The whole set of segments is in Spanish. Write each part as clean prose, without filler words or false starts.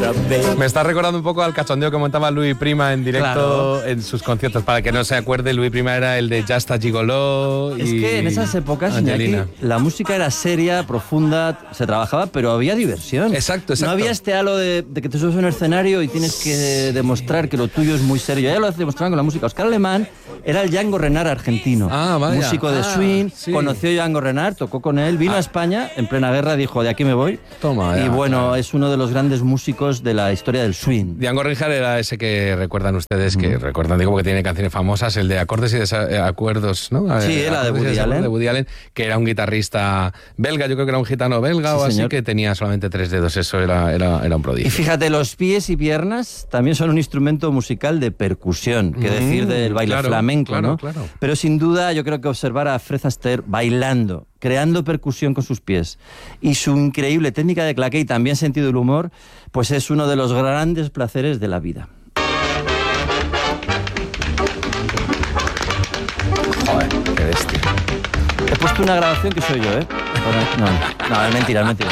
otra vez. Me está recordando un poco al cachondeo que montaba Louis Prima en directo, claro, en sus conciertos. Para que no se acuerde, Louis Prima era el de Just a Gigolo. Es que en esas épocas, Iñaki, la música era seria, profunda, se trabajaba, pero había diversión. Exacto. No había este halo de que te subes a un escenario y tienes que demostrar que lo tuyo es muy serio. Ya lo demostraban con la música. Oscar Alemán era el Django Reinhardt argentino. Músico de swing, sí. Conoció a Django Reinhardt, tocó con él, vino a España en plena guerra, dijo, de aquí me voy. Toma, y bueno, es uno de los grandes músicos de la historia del swing. Django Reinhardt era ese que recuerdan ustedes, que recuerdan, digo, porque tiene canciones famosas, el de Acordes y Desacuerdos, ¿no? Sí, era de Woody Allen, que era un guitarrista belga, yo creo que era un gitano belga, sí, o así, señor, que tenía solamente 3 dedos, eso era un prodigio. Y fíjate, los pies y piernas también son un instrumento musical de percusión, que decir del baile flamenco, ¿no? Claro. Pero sin duda yo creo que observar a Fred Astaire bailando, creando percusión con sus pies y su increíble técnica de claqué y también sentido del humor, pues es uno de los grandes placeres de la vida. Joder, qué bestia. He puesto una grabación que soy yo, ¿eh? No, es mentira, es mentira.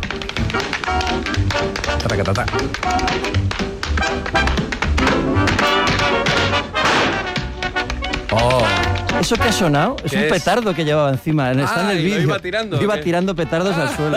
Taracatata. Oh. Eso que ha sonado es un petardo que llevaba encima. Está en el vídeo. Iba tirando petardos al suelo.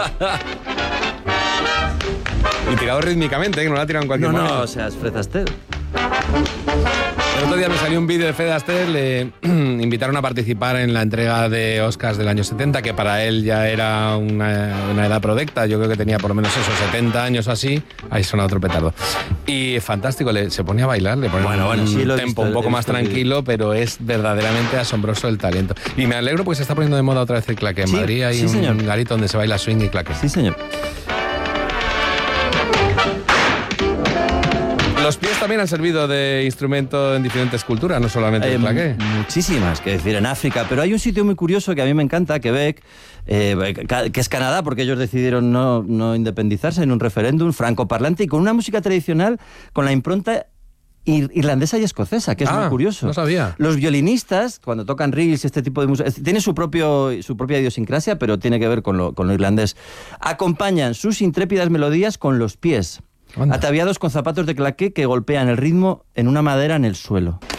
Y tirado rítmicamente, que no lo ha tirado en cualquier momento. No, o sea, es Fred Astaire. El otro día me salió un vídeo de Fred Astaire, le invitaron a participar en la entrega de Oscars del año 70, que para él ya era una edad prodecta, yo creo que tenía por lo menos esos 70 años o así. Ahí suena otro petardo. Y fantástico, se ponía a bailar, le ponía un tempo un poco más tranquilo, pero es verdaderamente asombroso el talento. Y me alegro porque se está poniendo de moda otra vez el claqué. En Madrid hay un garito donde se baila swing y claqué. Sí, señor. Los pies también han servido de instrumento en diferentes culturas, no solamente el claqué. Muchísimas, que decir, en África. Pero hay un sitio muy curioso que a mí me encanta, Quebec, que es Canadá, porque ellos decidieron no independizarse en un referéndum francoparlante y con una música tradicional con la impronta irlandesa y escocesa, que es muy curioso. No sabía. Los violinistas, cuando tocan reels, este tipo de música, tiene su propia idiosincrasia, pero tiene que ver con lo irlandés. Acompañan sus intrépidas melodías con los pies. Anda. Ataviados con zapatos de claqué que golpean el ritmo en una madera en el suelo.